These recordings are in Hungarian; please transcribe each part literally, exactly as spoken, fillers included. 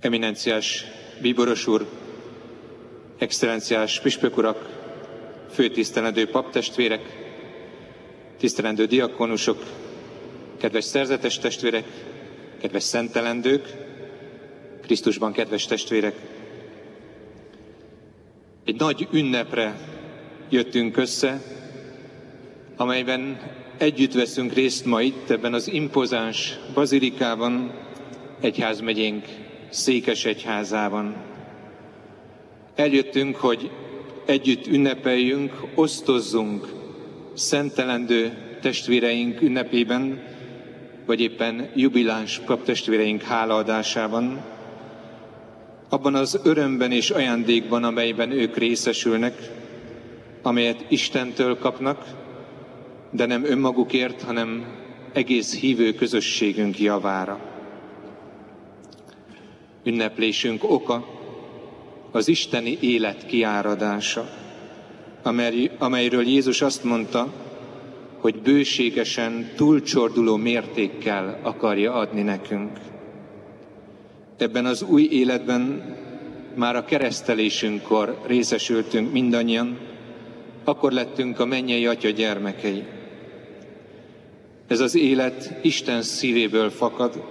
Eminenciás bíboros úr, excellenciás püspök urak, főtisztelendő paptestvérek, tisztelendő diakonusok, kedves szerzetes testvérek, kedves szentelendők, Krisztusban kedves testvérek. Egy nagy ünnepre jöttünk össze, amelyben együtt veszünk részt ma itt, ebben az impozáns bazilikában, egyházmegyénk székesegyházában. Eljöttünk, hogy együtt ünnepeljünk, osztozzunk szentelendő testvéreink ünnepében, vagy éppen jubiláns paptestvéreink hálaadásában, abban az örömben és ajándékban, amelyben ők részesülnek, amelyet Istentől kapnak, de nem önmagukért, hanem egész hívő közösségünk javára. Ünneplésünk oka az isteni élet kiáradása, amely, amelyről Jézus azt mondta, hogy bőségesen, túlcsorduló mértékkel akarja adni nekünk. Ebben az új életben már a keresztelésünkkor részesültünk mindannyian, akkor lettünk a mennyei Atya gyermekei. Ez az élet Isten szívéből fakad,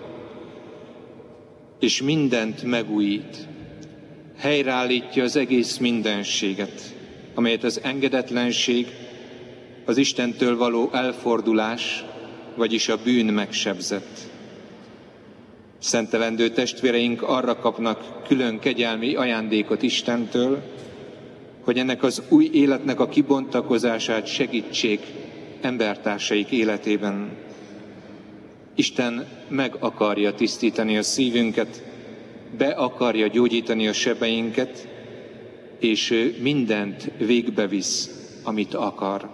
és mindent megújít. Helyreállítja az egész mindenséget, amelyet az engedetlenség, az Istentől való elfordulás, vagyis a bűn megsebzett. Szentelendő testvéreink arra kapnak külön kegyelmi ajándékot Istentől, hogy ennek az új életnek a kibontakozását segítsék embertársaik életében. Isten meg akarja tisztítani a szívünket, be akarja gyógyítani a sebeinket, és ő mindent végbevisz, amit akar.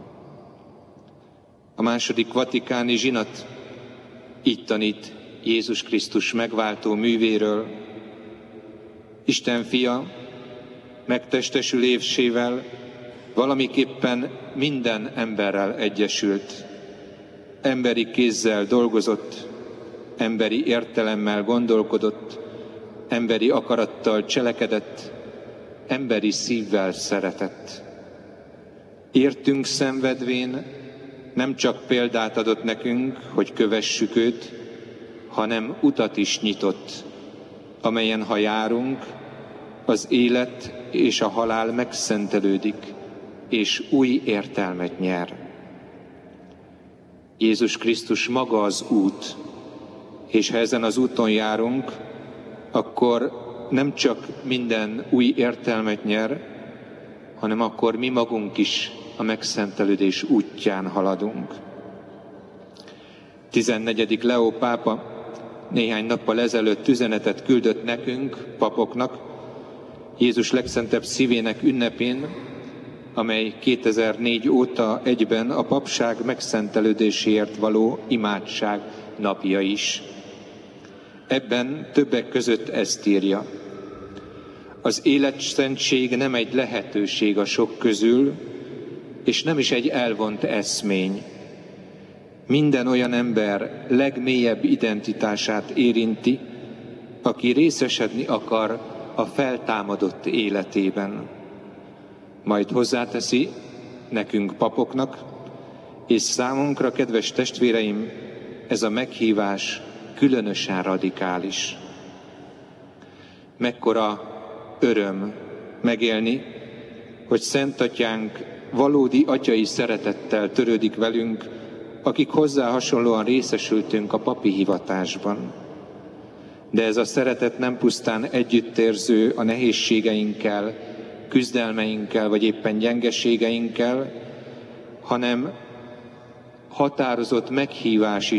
A második vatikáni zsinat így tanít Jézus Krisztus megváltó művéről. Isten fia megtestesülésével valamiképpen minden emberrel egyesült. Emberi kézzel dolgozott, emberi értelemmel gondolkodott, emberi akarattal cselekedett, emberi szívvel szeretett. Értünk szenvedvén nem csak példát adott nekünk, hogy kövessük őt, hanem utat is nyitott, amelyen ha járunk, az élet és a halál megszentelődik, és új értelmet nyer. Jézus Krisztus maga az út, és ha ezen az úton járunk, akkor nem csak minden új értelmet nyer, hanem akkor mi magunk is a megszentelődés útján haladunk. tizennegyedik Leó pápa néhány nappal ezelőtt üzenetet küldött nekünk, papoknak, Jézus legszentebb szívének ünnepén, amely kétezer-négy óta egyben a papság megszentelődéséért való imádság napja is. Ebben többek között ezt írja: az életszentség nem egy lehetőség a sok közül, és nem is egy elvont eszmény. Minden olyan ember legmélyebb identitását érinti, aki részesedni akar a feltámadott életében. Majd hozzáteszi nekünk papoknak, és számunkra, kedves testvéreim, ez a meghívás különösen radikális. Mekkora öröm megélni, hogy Szent Atyánk valódi atyai szeretettel törődik velünk, akik hozzá hasonlóan részesültünk a papi hivatásban. De ez a szeretet nem pusztán együttérző a nehézségeinkkel, küzdelmeinkkel, vagy éppen gyengeségeinkkel, hanem határozott meghívás is